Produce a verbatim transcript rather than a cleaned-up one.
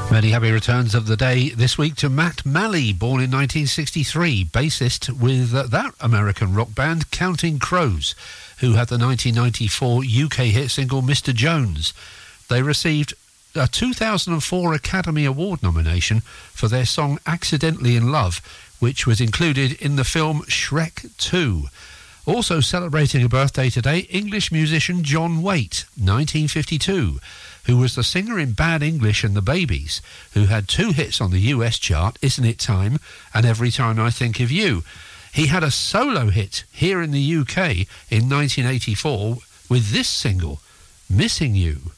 Many happy returns of the day this week to Matt Malley, born in nineteen sixty-three, bassist with uh, that American rock band Counting Crows, who had the nineteen ninety-four U K hit single Mister Jones. They received a two thousand four Academy Award nomination for their song Accidentally in Love, which was included in the film Shrek two. Also celebrating a birthday today, English musician John Waite, nineteen fifty-two, who was the singer in Bad English and the Babies, who had two hits on the U S chart, Isn't It Time and Every Time I Think of You. He had a solo hit here in the U K in nineteen eighty-four with this single, Missing You.